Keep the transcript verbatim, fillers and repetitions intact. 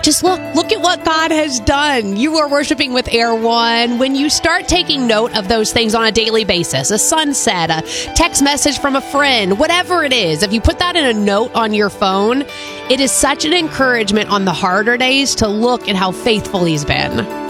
Just look, look at what God has done. You are worshiping with Air One. When you start taking note of those things on a daily basis, a sunset, a text message from a friend, whatever it is, if you put that in a note on your phone, it is such an encouragement on the harder days to look at how faithful He's been.